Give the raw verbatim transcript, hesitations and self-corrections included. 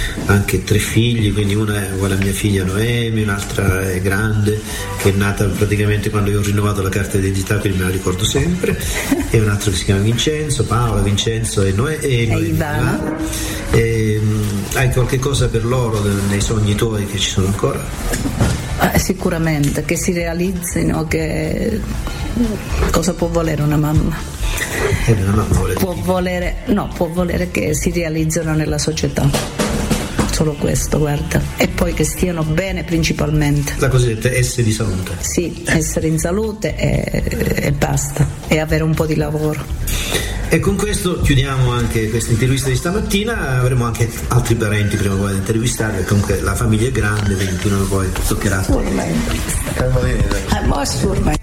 anche tre figli, quindi una è uguale a mia figlia Noemi, un'altra è grande, che è nata praticamente quando io ho rinnovato la carta d'identità, quindi me la ricordo sempre, e un altro che si chiama Vincenzo, Paola, Vincenzo e Noemi. E Noemi, Ivana. E, hai qualche cosa per loro nei sogni tuoi che ci sono ancora? Eh, sicuramente, che si realizzino, che cosa può volere una mamma? Eh, una mamma vuole può volere, no, può volere che si realizzino nella società, solo questo, guarda, e poi che stiano bene principalmente. La cosiddetta S di salute. Sì, essere in salute e, e basta, e avere un po' di lavoro. E con questo chiudiamo anche questa intervista di stamattina. Avremo anche altri parenti prima poi di intervistarli, comunque la famiglia è grande, quindi prima o poi toccherà. Assolutamente.